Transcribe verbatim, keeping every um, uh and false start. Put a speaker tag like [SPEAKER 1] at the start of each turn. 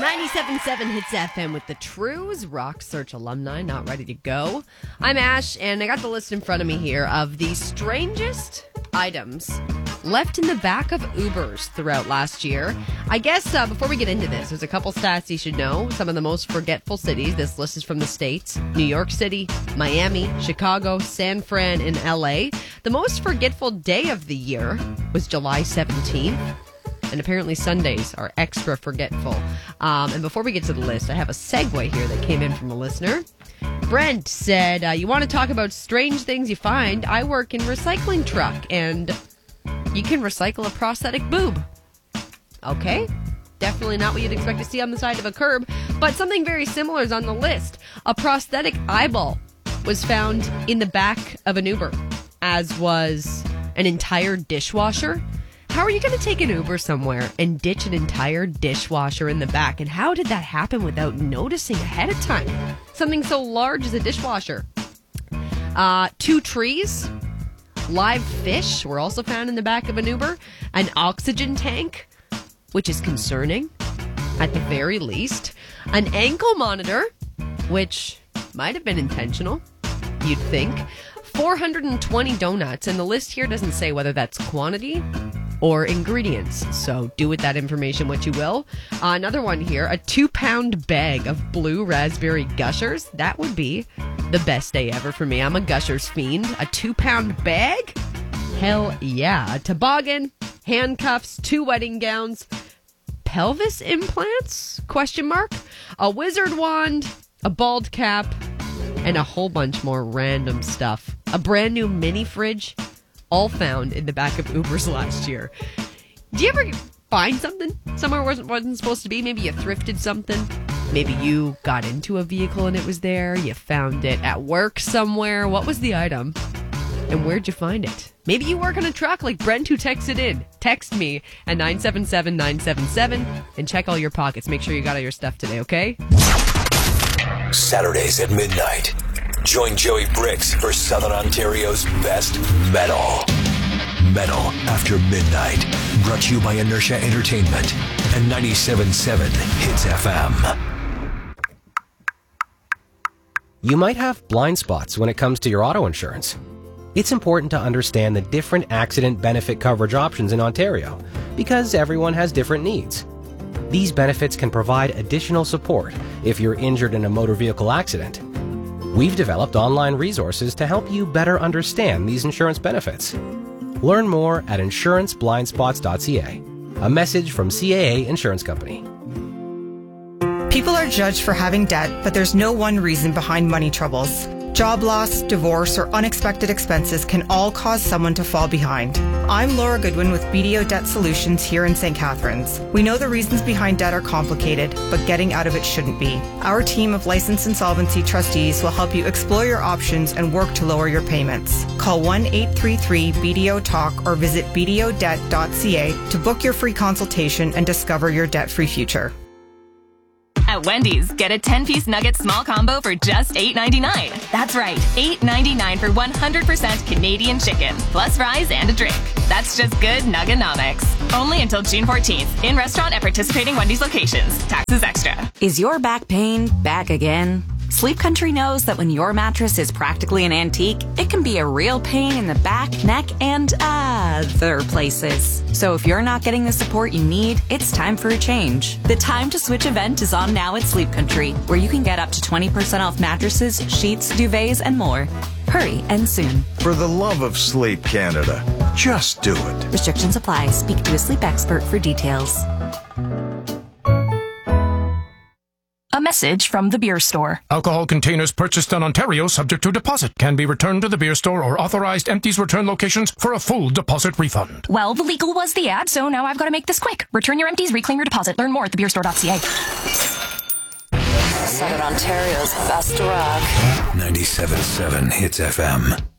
[SPEAKER 1] ninety-seven point seven Hits F M with the Trues, Rock Search alumni, not ready to go. I'm Ash, and I got the list in front of me here of the strangest items left in the back of Ubers throughout last year. I guess uh, before we get into this, there's a couple stats you should know. Some of the most forgetful cities. This list is from the States. New York City, Miami, Chicago, San Fran, and L A. The most forgetful day of the year was July seventeenth. And apparently Sundays are extra forgetful. Um, and before we get to the list, I have a segue here that came in from a listener. Brent said, uh, you want to talk about strange things you find? I work in recycling truck, and you can recycle a prosthetic boob. Okay, definitely not what you'd expect to see on the side of a curb, but something very similar is on the list. A prosthetic eyeball was found in the back of an Uber, as was an entire dishwasher. How are you going to take an Uber somewhere and ditch an entire dishwasher in the back? And how did that happen without noticing ahead of time? Something so large as a dishwasher. Uh, two trees, live fish were also found in the back of an Uber. An oxygen tank, which is concerning at the very least. An ankle monitor, which might have been intentional, you'd think. four hundred twenty donuts, and the list here doesn't say whether that's quantity or ingredients, so do with that information what you will. Uh, another one here, a two-pound bag of blue raspberry Gushers. That would be the best day ever for me. I'm a Gushers fiend. A two-pound bag? Hell yeah. A toboggan, handcuffs, two wedding gowns, pelvis implants? Question mark. A wizard wand, a bald cap, and a whole bunch more random stuff. A brand new mini fridge, all found in the back of Ubers last year. Do you ever find something somewhere it wasn't, wasn't supposed to be? Maybe you thrifted something. Maybe you got into a vehicle and it was there. You found it at work somewhere. What was the item? And where'd you find it? Maybe you work on a truck like Brent who texted in. Text me at nine seven seven nine seven seven and check all your pockets. Make sure you got all your stuff today, okay?
[SPEAKER 2] Saturdays at midnight. Join Joey Bricks for Southern Ontario's best metal. Metal After Midnight. Brought to you by Inertia Entertainment and ninety-seven point seven Hits F M.
[SPEAKER 3] You might have blind spots when it comes to your auto insurance. It's important to understand the different accident benefit coverage options in Ontario because everyone has different needs. These benefits can provide additional support if you're injured in a motor vehicle accident. We've developed online resources to help you better understand these insurance benefits. Learn more at insurance blind spots dot c a. A message from C A A Insurance Company.
[SPEAKER 4] People are judged for having debt, but there's no one reason behind money troubles. Job loss, divorce, or unexpected expenses can all cause someone to fall behind. I'm Laura Goodwin with B D O Debt Solutions here in Saint Catharines. We know the reasons behind debt are complicated, but getting out of it shouldn't be. Our team of licensed insolvency trustees will help you explore your options and work to lower your payments. Call one eight three three B D O talk or visit b d o debt dot c a to book your free consultation and discover your debt-free future.
[SPEAKER 5] At Wendy's, get a ten-piece nugget small combo for just eight ninety-nine. That's right, eight ninety-nine for one hundred percent Canadian chicken, plus fries and a drink. That's just good nuggenomics. Only until June fourteenth. In restaurant at participating Wendy's locations. Taxes extra.
[SPEAKER 6] Is your back pain back again? Sleep Country knows that when your mattress is practically an antique, it can be a real pain in the back, neck, and other places. So if you're not getting the support you need, it's time for a change. The Time to Switch event is on now at Sleep Country, where you can get up to twenty percent off mattresses, sheets, duvets, and more. Hurry and soon.
[SPEAKER 7] For the love of Sleep Canada, just do it.
[SPEAKER 6] Restrictions apply. Speak to a sleep expert for details.
[SPEAKER 5] A message from the beer store.
[SPEAKER 8] Alcohol containers purchased in Ontario subject to deposit can be returned to the beer store or authorized empties return locations for a full deposit refund.
[SPEAKER 5] Well, the legal was the ad, so now I've got to make this quick. Return your empties, reclaim your deposit. Learn more at the beer store dot c a.
[SPEAKER 9] Southern Ontario's best rock.
[SPEAKER 2] ninety-seven point seven Hits F M.